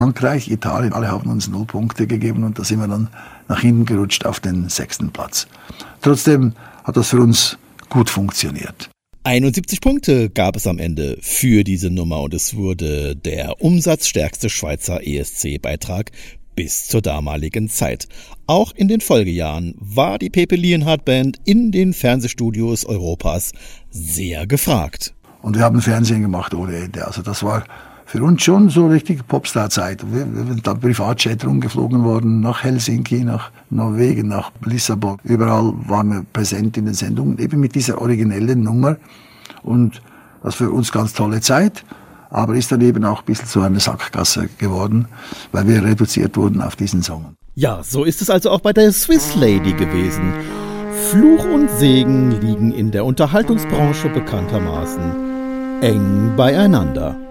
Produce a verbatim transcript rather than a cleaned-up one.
Frankreich, Italien, alle haben uns null Punkte gegeben und da sind wir dann nach hinten gerutscht auf den sechsten Platz. Trotzdem hat das für uns gut funktioniert. einundsiebzig Punkte gab es am Ende für diese Nummer und es wurde der umsatzstärkste Schweizer E S C-Beitrag bis zur damaligen Zeit. Auch in den Folgejahren war die Pepe Lienhard Band in den Fernsehstudios Europas sehr gefragt. Und wir haben Fernsehen gemacht ohne Ende. Also das war für uns schon so richtig Popstar-Zeit. Wir, wir sind da Privatjet rumgeflogen worden, nach Helsinki, nach Norwegen, nach Lissabon. Überall waren wir präsent in den Sendungen, eben mit dieser originellen Nummer. Und das für uns ganz tolle Zeit, aber ist dann eben auch ein bisschen zu einer Sackgasse geworden, weil wir reduziert wurden auf diesen Song. Ja, so ist es also auch bei der Swiss Lady gewesen. Fluch und Segen liegen in der Unterhaltungsbranche bekanntermaßen eng beieinander.